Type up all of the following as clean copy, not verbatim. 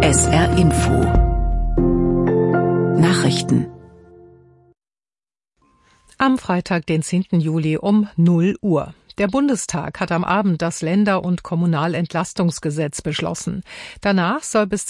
SR Info Nachrichten. Am Freitag, den 10. Juli um 0 Uhr. Der Bundestag hat am Abend das Länder- und Kommunalentlastungsgesetz beschlossen. Danach soll bis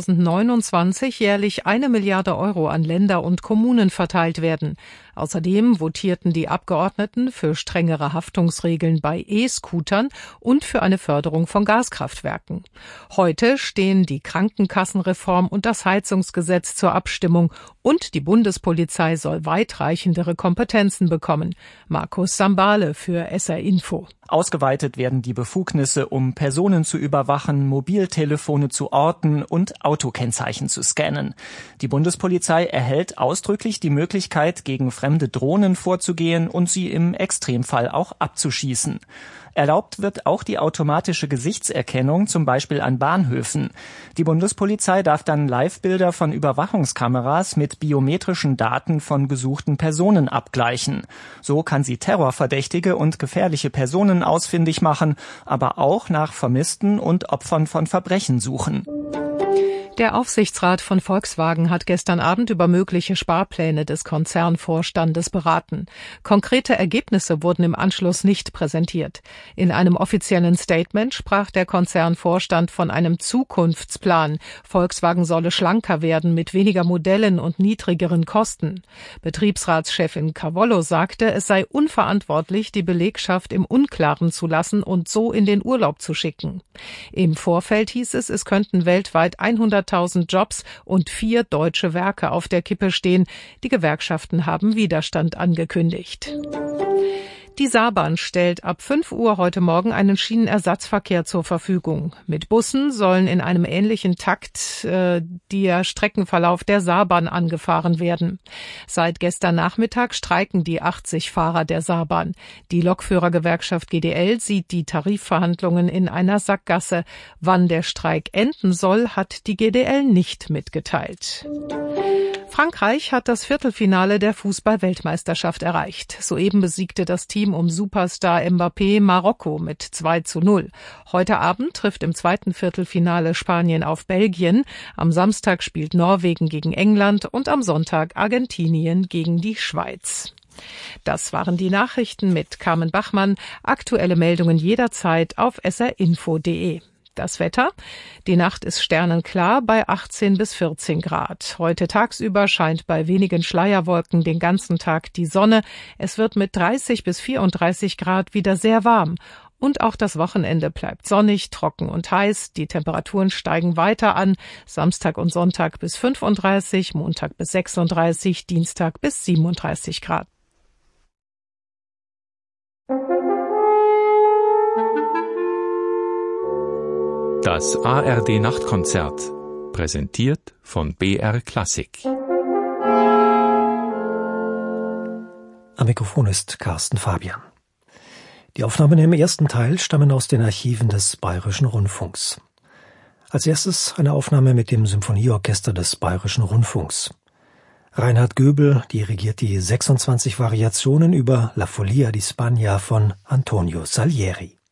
2029 jährlich 1 Milliarde Euro an Länder und Kommunen verteilt werden. Außerdem votierten die Abgeordneten für strengere Haftungsregeln bei E-Scootern und für eine Förderung von Gaskraftwerken. Heute stehen die Krankenkassenreform und das Heizungsgesetz zur Abstimmung und die Bundespolizei soll weitreichendere Kompetenzen bekommen. Markus Sambale für SR Info. Ausgeweitet werden die Befugnisse, um Personen zu überwachen, Mobiltelefone zu orten und Autokennzeichen zu scannen. Die Bundespolizei erhält ausdrücklich die Möglichkeit, gegen fremde Drohnen vorzugehen und sie im Extremfall auch abzuschießen. Erlaubt wird auch die automatische Gesichtserkennung, zum Beispiel an Bahnhöfen. Die Bundespolizei darf dann Live-Bilder von Überwachungskameras mit biometrischen Daten von gesuchten Personen abgleichen. So kann sie Terrorverdächtige und gefährliche Personen ausfindig machen, aber auch nach Vermissten und Opfern von Verbrechen suchen. Der Aufsichtsrat von Volkswagen hat gestern Abend über mögliche Sparpläne des Konzernvorstandes beraten. Konkrete Ergebnisse wurden im Anschluss nicht präsentiert. In einem offiziellen Statement sprach der Konzernvorstand von einem Zukunftsplan. Volkswagen solle schlanker werden mit weniger Modellen und niedrigeren Kosten. Betriebsratschefin Cavollo sagte, es sei unverantwortlich, die Belegschaft im Unklaren zu lassen und so in den Urlaub zu schicken. Im Vorfeld hieß es, es könnten weltweit 100.000 Jobs und 4 deutsche Werke auf der Kippe stehen. Die Gewerkschaften haben Widerstand angekündigt. Die Saarbahn stellt ab 5 Uhr heute Morgen einen Schienenersatzverkehr zur Verfügung. Mit Bussen sollen in einem ähnlichen Takt der Streckenverlauf der Saarbahn angefahren werden. Seit gestern Nachmittag streiken die 80 Fahrer der Saarbahn. Die Lokführergewerkschaft GDL sieht die Tarifverhandlungen in einer Sackgasse. Wann der Streik enden soll, hat die GDL nicht mitgeteilt. Frankreich hat das Viertelfinale der Fußball-Weltmeisterschaft erreicht. Soeben besiegte das Team um Superstar Mbappé Marokko mit 2:0. Heute Abend trifft im zweiten Viertelfinale Spanien auf Belgien. Am Samstag spielt Norwegen gegen England und am Sonntag Argentinien gegen die Schweiz. Das waren die Nachrichten mit Carmen Bachmann. Aktuelle Meldungen jederzeit auf srinfo.de. Das Wetter. Die Nacht ist sternenklar bei 18 bis 14 Grad. Heute tagsüber scheint bei wenigen Schleierwolken den ganzen Tag die Sonne. Es wird mit 30 bis 34 Grad wieder sehr warm. Und auch das Wochenende bleibt sonnig, trocken und heiß. Die Temperaturen steigen weiter an. Samstag und Sonntag bis 35, Montag bis 36, Dienstag bis 37 Grad. Das ARD-Nachtkonzert, präsentiert von BR Klassik. Am Mikrofon ist Carsten Fabian. Die Aufnahmen im ersten Teil stammen aus den Archiven des Bayerischen Rundfunks. Als erstes eine Aufnahme mit dem Symphonieorchester des Bayerischen Rundfunks. Reinhard Göbel dirigiert die 26 Variationen über La Follia di Spagna von Antonio Salieri.